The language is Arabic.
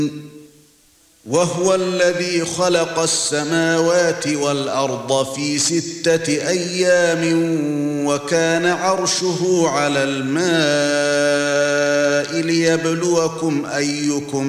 وهو الذي خلق السماوات والأرض في 6 أيام وكان عرشه على الماء ليبلوكم أيكم